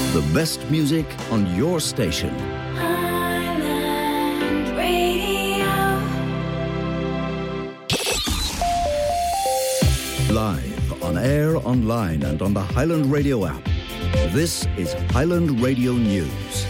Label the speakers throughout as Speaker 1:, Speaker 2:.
Speaker 1: The best music on your station.
Speaker 2: Highland Radio.
Speaker 1: Live, on air, online and on the Highland Radio app. This is Highland Radio News.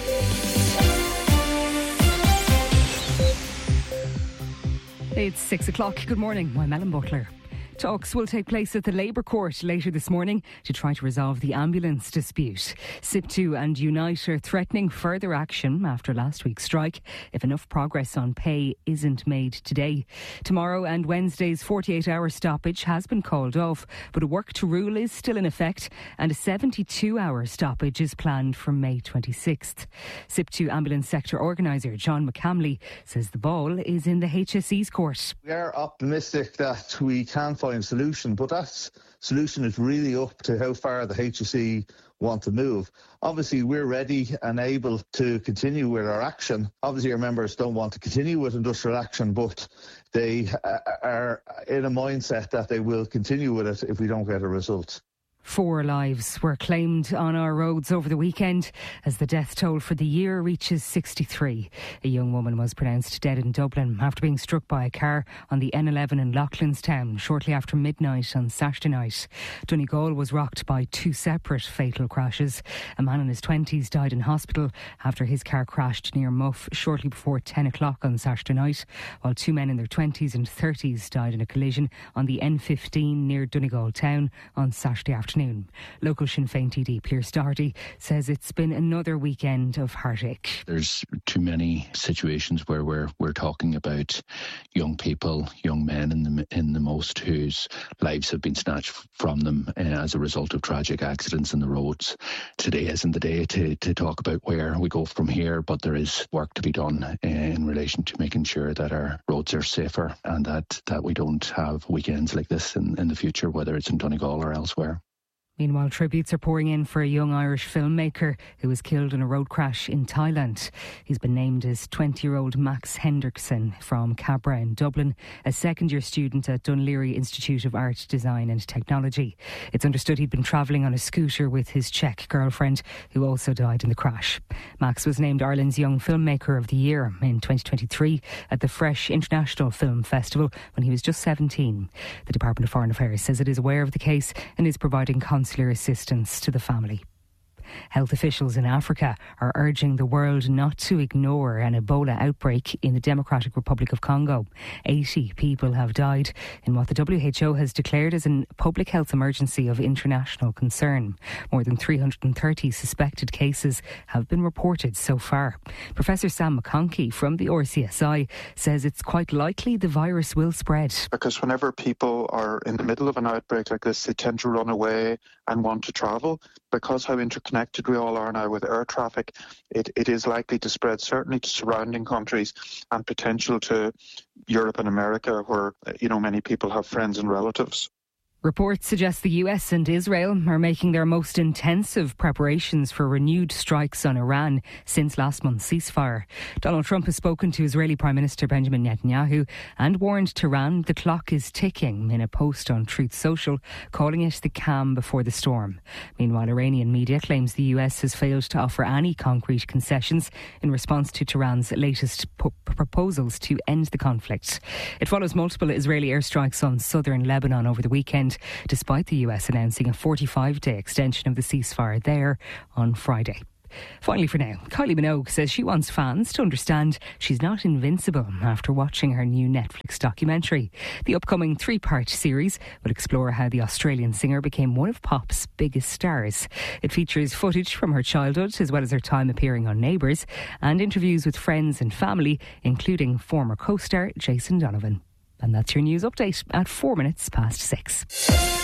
Speaker 3: It's 6 o'clock. Good morning. I'm Ellen Butler. Talks will take place at the Labour Court later this morning to try to resolve the ambulance dispute. SIP2 and Unite are threatening further action after last week's strike if enough progress on pay isn't made today. Tomorrow and Wednesday's 48-hour stoppage has been called off, but a work to rule is still in effect and a 72-hour stoppage is planned for May 26th. SIP2 ambulance sector organiser John McCamley says the ball is in the HSE's court.
Speaker 4: We are optimistic that we can find a solution, but that solution is really up to how far the HSE want to move. Obviously, we're ready and able to continue with our action. Obviously, our members don't want to continue with industrial action, but they are in a mindset that they will continue with it if we don't get a result.
Speaker 3: 4 lives were claimed on our roads over the weekend as the death toll for the year reaches 63. A young woman was pronounced dead in Dublin after being struck by a car on the N11 in Loughlinstown shortly after midnight on Saturday night. Donegal was rocked by 2 separate fatal crashes. A man in his 20s died in hospital after his car crashed near Muff shortly before 10 o'clock on Saturday night, while 2 men in their 20s and 30s died in a collision on the N15 near Donegal town on Saturday afternoon. Local Sinn Féin TD Pierce Doherty says it's been another weekend of heartache.
Speaker 5: There's too many situations where we're talking about young people, young men in the most, whose lives have been snatched from them as a result of tragic accidents on the roads. Today isn't the day to talk about where we go from here, but there is work to be done in relation to making sure that our roads are safer and that we don't have weekends like this in the future, whether it's in Donegal or elsewhere.
Speaker 3: Meanwhile, tributes are pouring in for a young Irish filmmaker who was killed in a road crash in Thailand. He's been named as 20-year-old Max Hendrickson from Cabra in Dublin, a second-year student at Dún Laoghaire Institute of Art, Design and Technology. It's understood he'd been travelling on a scooter with his Czech girlfriend, who also died in the crash. Max was named Ireland's Young Filmmaker of the Year in 2023 at the Fresh International Film Festival when he was just 17. The Department of Foreign Affairs says it is aware of the case and is providing consular assistance to the family. Health officials in Africa are urging the world not to ignore an Ebola outbreak in the Democratic Republic of Congo. 80 people have died in what the WHO has declared as a public health emergency of international concern. More than 330 suspected cases have been reported so far. Professor Sam McConkey from the RCSI says it's quite likely the virus will spread.
Speaker 6: Because whenever people are in the middle of an outbreak like this, they tend to run away and want to travel. Because how interconnected we all are now with air traffic, it is likely to spread certainly to surrounding countries and potential to Europe and America, where many people have friends and relatives.
Speaker 3: Reports suggest the US and Israel are making their most intensive preparations for renewed strikes on Iran since last month's ceasefire. Donald Trump has spoken to Israeli Prime Minister Benjamin Netanyahu and warned Tehran the clock is ticking in a post on Truth Social, calling it the calm before the storm. Meanwhile, Iranian media claims the US has failed to offer any concrete concessions in response to Tehran's latest proposals to end the conflict. It follows multiple Israeli airstrikes on southern Lebanon over the weekend, despite the US announcing a 45-day extension of the ceasefire there on Friday. Finally for now, Kylie Minogue says she wants fans to understand she's not invincible after watching her new Netflix documentary. The upcoming 3-part series will explore how the Australian singer became one of pop's biggest stars. It features footage from her childhood as well as her time appearing on Neighbours and interviews with friends and family, including former co-star Jason Donovan. And that's your news update at 4 minutes past 6.